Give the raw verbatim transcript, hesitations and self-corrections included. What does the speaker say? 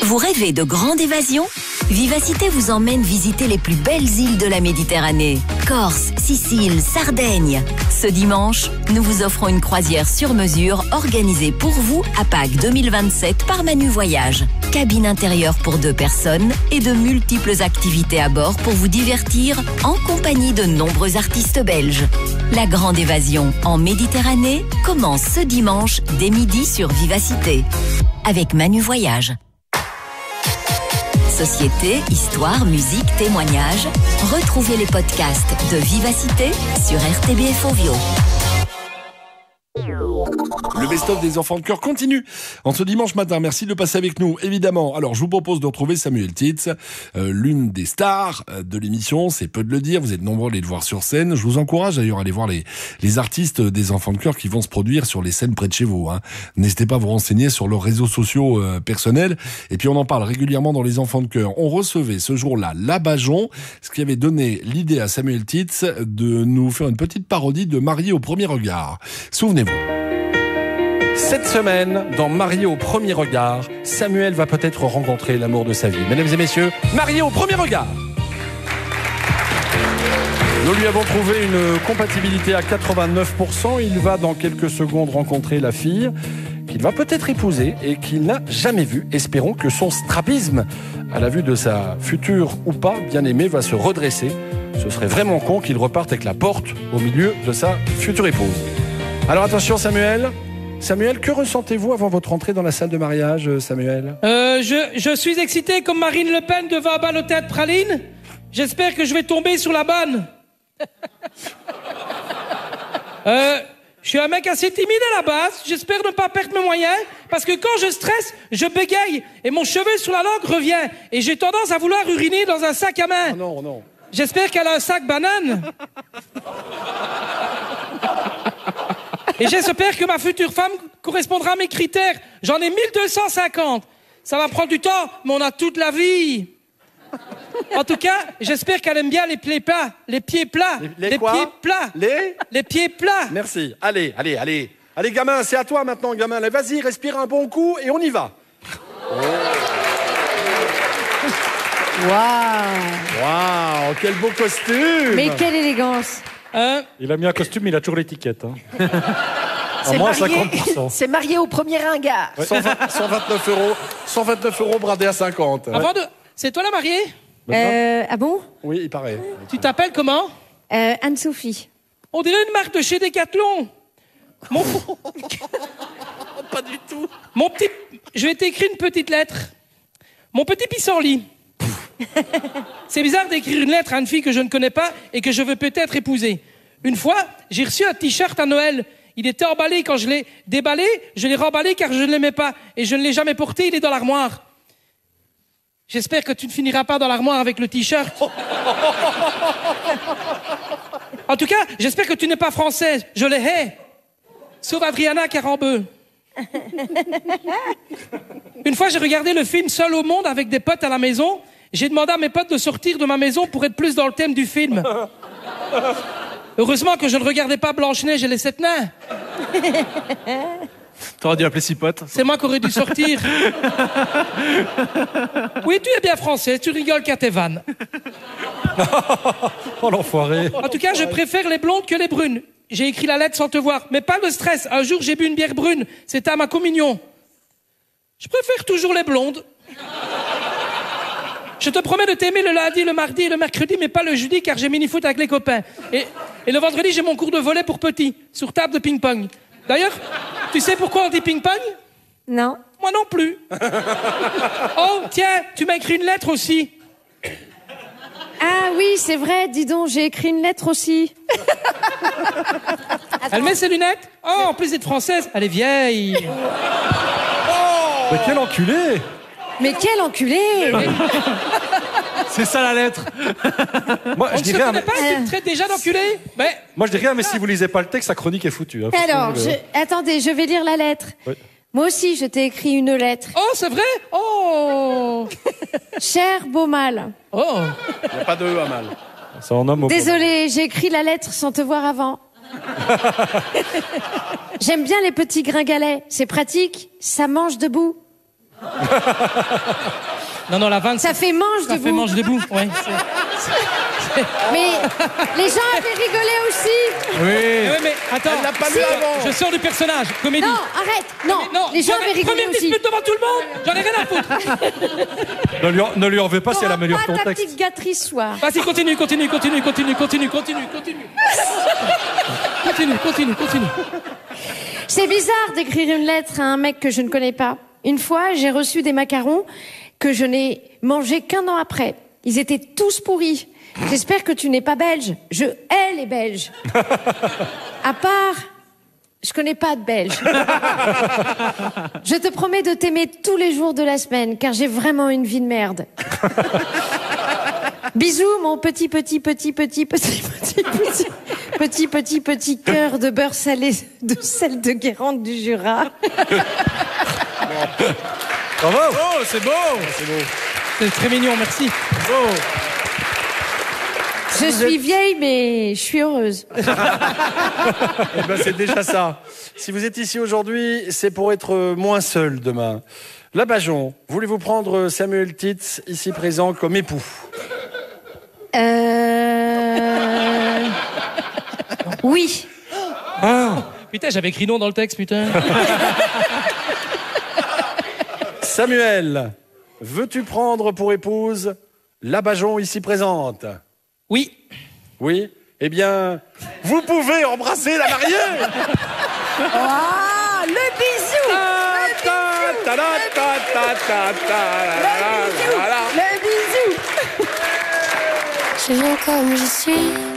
Vous rêvez de grande évasion ? Vivacité vous emmène visiter les plus belles îles de la Méditerranée. Corse, Sicile, Sardaigne. Ce dimanche, nous vous offrons une croisière sur mesure organisée pour vous à Pâques deux mille vingt-sept par Manu Voyage. Cabine intérieure pour deux personnes et de multiples activités à bord pour vous divertir en compagnie de nombreux artistes belges. La grande évasion en Méditerranée commence ce dimanche dès midi sur Vivacité. Avec Manu Voyage. Société, histoire, musique, témoignages. Retrouvez les podcasts de Vivacité sur R T B F Ovio. Le best-of des enfants de cœur continue en ce dimanche matin. Merci de passer avec nous, évidemment. Alors, je vous propose de retrouver Samuel Titz, euh, l'une des stars de l'émission. C'est peu de le dire. Vous êtes nombreux à aller le voir sur scène. Je vous encourage d'ailleurs à aller voir les, les artistes des enfants de cœur qui vont se produire sur les scènes près de chez vous. Hein. N'hésitez pas à vous renseigner sur leurs réseaux sociaux euh, personnels. Et puis, on en parle régulièrement dans les enfants de cœur. On recevait ce jour-là Labajon, ce qui avait donné l'idée à Samuel Titz de nous faire une petite parodie de Marié au premier regard. Souvenez-vous. Cette semaine, dans Marié au premier regard, Samuel va peut-être rencontrer l'amour de sa vie. Mesdames et messieurs, Marié au premier regard. Nous lui avons trouvé une compatibilité à quatre-vingt-neuf pour cent. Il va dans quelques secondes rencontrer la fille qu'il va peut-être épouser et qu'il n'a jamais vue. Espérons que son strabisme, à la vue de sa future ou pas bien-aimée, va se redresser. Ce serait vraiment con qu'il reparte avec la porte au milieu de sa future épouse. Alors attention Samuel. Samuel, que ressentez-vous avant votre entrée dans la salle de mariage, Samuel ? euh, je, je suis excité comme Marine Le Pen devant un bal au théâtre Praline. J'espère que je vais tomber sur la bonne. euh, je suis un mec assez timide à la base. J'espère ne pas perdre mes moyens. Parce que quand je stresse, je bégaye. Et mon cheveu sur la langue revient. Et j'ai tendance à vouloir uriner dans un sac à main. Oh non, non. J'espère qu'elle a un sac banane. Et j'espère que ma future femme correspondra à mes critères. J'en ai mille deux cent cinquante. Ça va prendre du temps, mais on a toute la vie. En tout cas, j'espère qu'elle aime bien les pieds plats. Les pieds plats. Les, les, les quoi pieds plats. Les Les pieds plats. Merci. Allez, allez, allez. Allez, gamin, c'est à toi maintenant, gamin. Allez, vas-y, respire un bon coup et on y va. Oh. Waouh! Waouh, quel beau costume! Mais quelle élégance! Hein? Il a mis un costume, mais il a toujours l'étiquette. Hein. C'est moins marié, cinquante pour cent. c'est marié au premier ringard. Ouais. cent vingt, cent vingt-neuf euros, cent vingt-neuf euros bradés à cinquante. Avant de... C'est toi la mariée? Euh, ah bon? Oui, il paraît. Tu t'appelles comment? euh, Anne-Sophie. On dirait une marque de chez Decathlon. Mon... Pas du tout. Mon petit... Je vais t'écrire une petite lettre. Mon petit pissenlit. C'est bizarre d'écrire une lettre à une fille que je ne connais pas et que je veux peut-être épouser. Une fois, j'ai reçu un t-shirt à Noël. Il était emballé. Quand je l'ai déballé, je l'ai remballé car je ne l'aimais pas. Et je ne l'ai jamais porté, il est dans l'armoire. J'espère que tu ne finiras pas dans l'armoire avec le t-shirt. En tout cas, j'espère que tu n'es pas française. Je les hais. Sauf Adriana Carambeu. Une fois, j'ai regardé le film Seul au monde avec des potes à la maison. J'ai demandé à mes potes de sortir de ma maison pour être plus dans le thème du film. Heureusement que je ne regardais pas Blanche-Neige et les sept nains. T'aurais dû appeler six potes. C'est moi qui aurais dû sortir. Oui, tu es bien français, tu rigoles qu'à tes vannes. Oh l'enfoiré. En tout cas, je préfère les blondes que les brunes. J'ai écrit la lettre sans te voir. Mais pas de stress, un jour j'ai bu une bière brune. C'était à ma communion. Je préfère toujours les blondes. Je te promets de t'aimer le lundi, le mardi et le mercredi, mais pas le jeudi, car j'ai mini-foot avec les copains. Et, et le vendredi, j'ai mon cours de volley pour petits, sur table de ping-pong. D'ailleurs, tu sais pourquoi on dit ping-pong? Non. Moi non plus. Oh, tiens, tu m'as écrit une lettre aussi. Ah oui, c'est vrai, dis donc, j'ai écrit une lettre aussi. Elle met ses lunettes? Oh, en plus d'être française, elle est vieille. Oh mais quel enculé! Mais quel enculé! C'est ça la lettre. Moi, On je ne se dirais, connaît mais... pas, tu me traites déjà d'enculé? Mais... Moi, je dirais, mais si vous lisez pas le texte, sa chronique est foutue. Hein, Alors, je... attendez, je vais lire la lettre. Oui. Moi aussi, je t'ai écrit une lettre. Oh, c'est vrai? Oh! Cher beau mal. Oh! Il n'y a pas de E à mal. C'est en homme au Désolée, j'ai écrit la lettre sans te voir avant. J'aime bien les petits gringalets. C'est pratique, ça mange debout. Non, non, la vanne, Ça fait mange ça debout. fait mange debout. Ouais, Mais les gens avaient rigolé aussi. oui. Ouais, mais attends, Elle l'a pas si, lu avant. je sors du personnage, comédie. Non, arrête. Non, Non, les gens j'en ai- avaient rigolé première aussi. dispute devant tout le monde. J'en ai rien à foutre. Ne lui, en- ne lui en veux pas si elle T'auras améliore pas ton ta texte. petite gâterie ce soir. Vas-y, continue, continue, continue, continue, continue, continue, continue. Continue, continue, continue. C'est bizarre d'écrire une lettre à un mec que je ne connais pas. Une fois, j'ai reçu des macarons que je n'ai mangés qu'un an après. Ils étaient tous pourris. J'espère que tu n'es pas belge. Je hais les Belges. À part, je connais pas de Belges. Je te promets de t'aimer tous les jours de la semaine, car j'ai vraiment une vie de merde. Bisous, mon petit, petit, petit, petit, petit, petit, petit, petit, petit, petit cœur de beurre salé de sel de Guérande du Jura. Bravo. Oh, c'est beau. C'est beau. C'est très mignon, merci. Oh. Je suis vieille, mais je suis heureuse. Eh ben, c'est déjà ça. Si vous êtes ici aujourd'hui, c'est pour être moins seul demain. La Bajon, voulez-vous prendre Samuel Titz, ici présent, comme époux? Euh... Oui. Putain, j'avais écrit non dans le texte, putain. Samuel, veux-tu prendre pour épouse la Bajon, ici présente? Oui. Oui? Eh bien, vous pouvez embrasser la mariée. Ah, le bisou. Le bisou. Je viens comme je suis.